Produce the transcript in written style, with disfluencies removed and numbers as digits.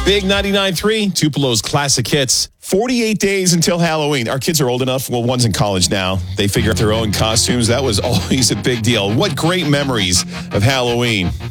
Big 99.3, Tupelo's classic hits. 48 days until Halloween. Our kids are old enough. Well, one's in college now. They figure out their own costumes. That was always a big deal. What great memories of Halloween.